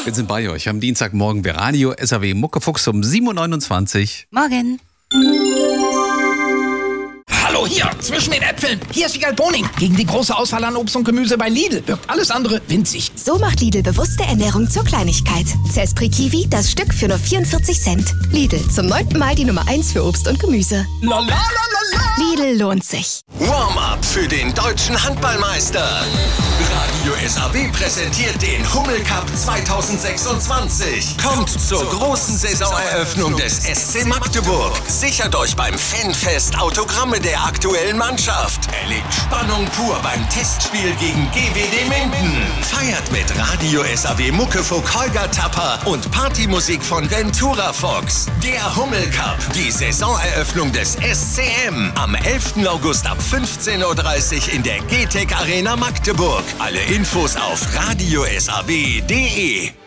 Wir sind bei euch am Dienstagmorgen bei Radio SAW Muckefuchs um 7.29 Uhr. Morgen. Hallo, hier, zwischen den Äpfeln. Hier ist Wiegald Boning. Gegen die große Auswahl an Obst und Gemüse bei Lidl wirkt alles andere winzig. So macht Lidl bewusste Ernährung zur Kleinigkeit. Zespri Kiwi, das Stück für nur 44 Cent. Lidl, zum 9. Mal die Nummer 1 für Obst und Gemüse. La la la la la. Lidl lohnt sich. Warm-up für den deutschen Handballmeister. Radio SAW präsentiert den Hummel Cup 2026. Kommt zur großen Saisoneröffnung des SC Magdeburg. Sichert euch beim Fanfest Autogramme der aktuellen Mannschaft. Erlebt Spannung pur beim Testspiel gegen GWD Minden. Feiert mit Radio SAW Muckefuck Holger Tapper und Partymusik von Ventura Fox. Der Hummel Cup, die Saisoneröffnung des SCM. Am 11. August ab 15.30 Uhr in der GTEC Arena Magdeburg. Alle Infos auf radiosaw.de.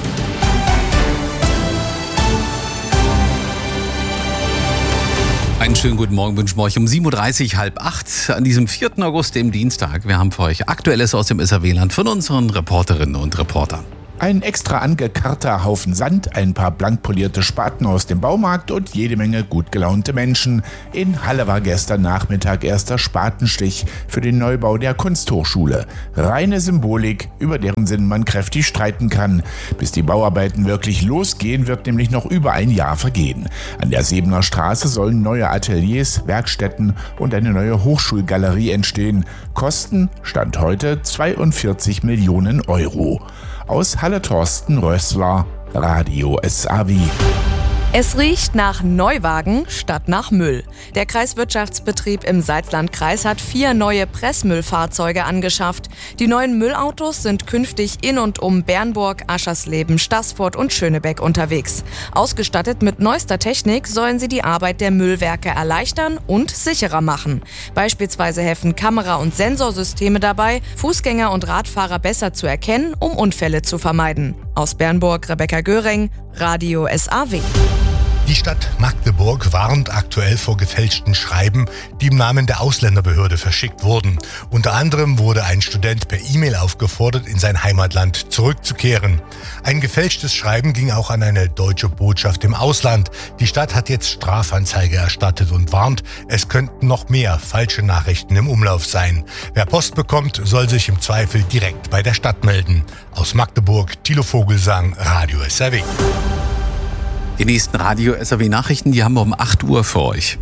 Einen schönen guten Morgen wünschen wir euch um 7.30 Uhr, 7:30 an diesem 4. August, dem Dienstag. Wir haben für euch Aktuelles aus dem SAW-Land von unseren Reporterinnen und Reportern. Ein extra angekarrter Haufen Sand, ein paar blank polierte Spaten aus dem Baumarkt und jede Menge gut gelaunte Menschen. In Halle war gestern Nachmittag erster Spatenstich für den Neubau der Kunsthochschule. Reine Symbolik, über deren Sinn man kräftig streiten kann. Bis die Bauarbeiten wirklich losgehen, wird nämlich noch über ein Jahr vergehen. An der Sebener Straße sollen neue Ateliers, Werkstätten und eine neue Hochschulgalerie entstehen. Kosten Stand heute 42 Millionen Euro. Aus Halle Thorsten Rössler, Radio SAW. Es riecht nach Neuwagen statt nach Müll. Der Kreiswirtschaftsbetrieb im Salzlandkreis hat 4 neue Pressmüllfahrzeuge angeschafft. Die neuen Müllautos sind künftig in und um Bernburg, Aschersleben, Staßfurt und Schönebeck unterwegs. Ausgestattet mit neuester Technik sollen sie die Arbeit der Müllwerke erleichtern und sicherer machen. Beispielsweise helfen Kamera- und Sensorsysteme dabei, Fußgänger und Radfahrer besser zu erkennen, um Unfälle zu vermeiden. Aus Bernburg, Rebecca Göring, Radio SAW. Die Stadt Magdeburg warnt aktuell vor gefälschten Schreiben, die im Namen der Ausländerbehörde verschickt wurden. Unter anderem wurde ein Student per E-Mail aufgefordert, in sein Heimatland zurückzukehren. Ein gefälschtes Schreiben ging auch an eine deutsche Botschaft im Ausland. Die Stadt hat jetzt Strafanzeige erstattet und warnt, es könnten noch mehr falsche Nachrichten im Umlauf sein. Wer Post bekommt, soll sich im Zweifel direkt bei der Stadt melden. Aus Magdeburg, Thilo Vogelsang, Radio SAW. Die nächsten Radio SAW-Nachrichten, die haben wir um 8 Uhr für euch.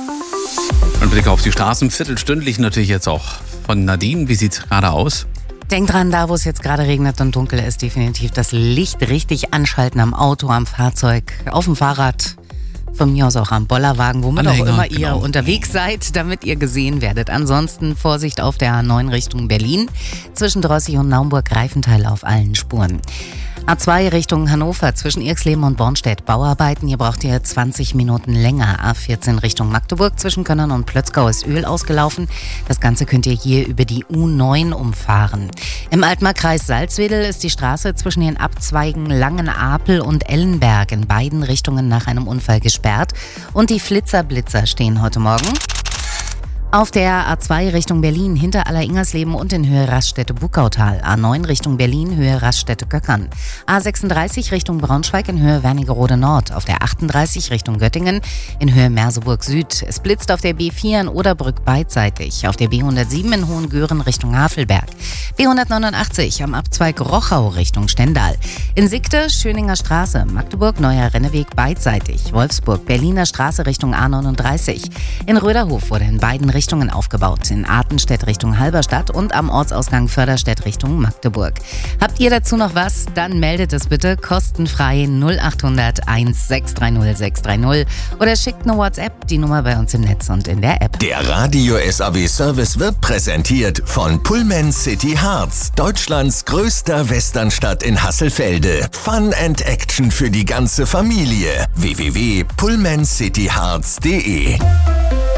Ein Blick auf die Straßen, viertelstündlich natürlich jetzt auch von Nadine. Wie sieht's gerade aus? Denk dran, da wo es jetzt gerade regnet und dunkel ist, definitiv das Licht richtig anschalten am Auto, am Fahrzeug, auf dem Fahrrad. Von mir aus auch am Bollerwagen, womit auch immer ihr unterwegs seid, damit ihr gesehen werdet. Ansonsten Vorsicht auf der A9 Richtung Berlin. Zwischen Drossig und Naumburg-Greifenthal auf allen Spuren. A2 Richtung Hannover zwischen Irxleben und Bornstedt Bauarbeiten. Hier braucht ihr 20 Minuten länger. A14 Richtung Magdeburg zwischen Könnern und Plötzgau ist Öl ausgelaufen. Das Ganze könnt ihr hier über die U9 umfahren. Im Altmarkkreis Salzwedel ist die Straße zwischen den Abzweigen Langenapel und Ellenberg in beiden Richtungen nach einem Unfall gesperrt. Und die Flitzer-Blitzer stehen heute Morgen auf der A2 Richtung Berlin hinter Aller-Ingersleben und in Höhe Raststätte-Buckautal. A9 Richtung Berlin, Höhe Raststätte-Göckern. A36 Richtung Braunschweig in Höhe Wernigerode Nord. Auf der 38 Richtung Göttingen in Höhe Merseburg Süd. Es blitzt auf der B4 in Oderbrück beidseitig. Auf der B107 in Hohengören Richtung Havelberg. B189 am Abzweig Rochau Richtung Stendal. In Sickte, Schöninger Straße, Magdeburg, Neuer Renneweg beidseitig. Wolfsburg, Berliner Straße Richtung A39. In Röderhof wurde in beiden Richtungen aufgebaut. In Artenstedt Richtung Halberstadt und am Ortsausgang Förderstedt Richtung Magdeburg. Habt ihr dazu noch was? Dann meldet es bitte kostenfrei 0800 1630 630 oder schickt eine WhatsApp, die Nummer bei uns im Netz und in der App. Der Radio SAW Service wird präsentiert von Pullman City Harz, Deutschlands größter Westernstadt in Hasselfelde. Fun and Action für die ganze Familie. www.pullmancityharz.de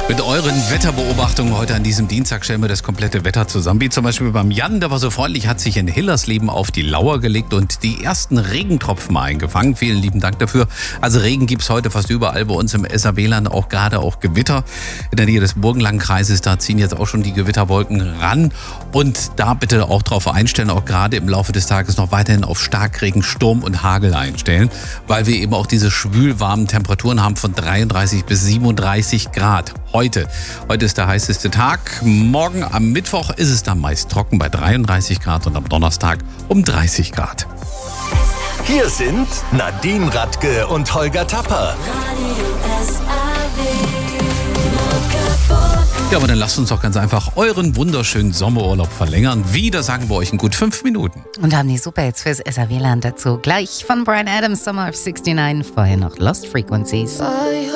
Mit euren Wetterbeobachtungen heute an diesem Dienstag stellen wir das komplette Wetter zusammen. Wie zum Beispiel beim Jan, der war so freundlich, hat sich in Hillersleben auf die Lauer gelegt und die ersten Regentropfen mal eingefangen. Vielen lieben Dank dafür. Also Regen gibt's heute fast überall bei uns im SAW-Land, auch gerade auch Gewitter. In der Nähe des Burgenlandkreises, da ziehen jetzt auch schon die Gewitterwolken ran. Und da bitte auch drauf einstellen, auch gerade im Laufe des Tages noch weiterhin auf Starkregen, Sturm und Hagel einstellen, weil wir eben auch diese schwülwarmen Temperaturen haben von 33 bis 37 Grad. Heute ist der heißeste Tag. Morgen am Mittwoch ist es dann meist trocken bei 33 Grad und am Donnerstag um 30 Grad. Hier sind Nadine Radke und Holger Tapper. Ja, aber dann lasst uns doch ganz einfach euren wunderschönen Sommerurlaub verlängern. Wieder sagen wir euch in gut 5 Minuten. Und haben die Superhits fürs SAW-Land dazu. Gleich von Bryan Adams, Summer of 69. Vorher noch Lost Frequencies.